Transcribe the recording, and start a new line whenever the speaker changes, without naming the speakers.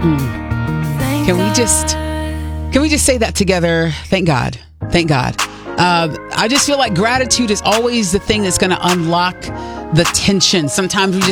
Can we just say that together? Thank God. Thank God. I just feel like gratitude is always the thing that's going to unlock the tension. Sometimes we just